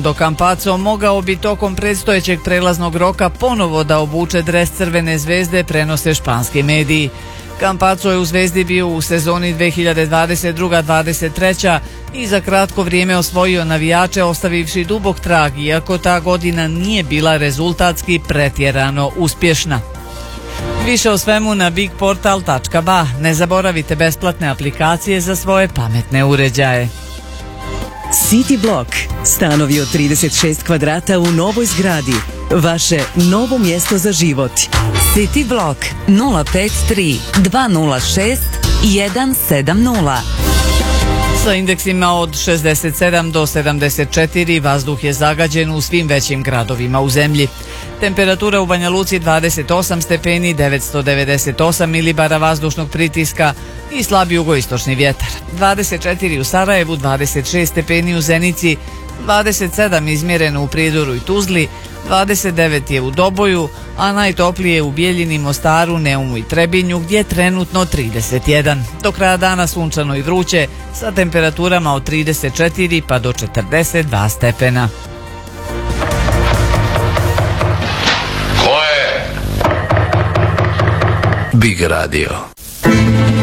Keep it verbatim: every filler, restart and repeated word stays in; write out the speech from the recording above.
Fernando Campazzo mogao bi tokom predstojećeg prelaznog roka ponovo da obuče dres Crvene zvezde, prenose španski mediji. Campazzo je u Zvezdi bio u sezoni dve hiljade dvadeset druga dvadeset treća i za kratko vrijeme osvojio navijače ostavivši dubok trag, iako ta godina nije bila rezultatski pretjerano uspješna. Više o svemu na bigportal tačka ba. Ne zaboravite besplatne aplikacije za svoje pametne uređaje. City Block. Stanovi od trideset šest kvadrata u novoj zgradi. Vaše novo mjesto za život. City Block nula pet tri dva nula šest jedan sedam nula. Sa indeksima od šezdeset sedam do sedamdeset četiri vazduh je zagađen u svim većim gradovima u zemlji. Temperatura u Banja Luci dvadeset osam stepeni, devetsto devedeset osam milibara vazdušnog pritiska i slab jugoistočni vjetar. dvadeset četiri u Sarajevu, dvadeset šest stepeni u Zenici, dvadeset sedam izmjereno u Prijedoru i Tuzli, dvadeset devet je u Doboju, a najtoplije u Bijeljini, Mostaru, Neumu i Trebinju gdje je trenutno trideset jedan. Do kraja dana sunčano i vruće sa temperaturama od trideset četiri pa do četrdeset dva stepena. Ko je? Big Radio.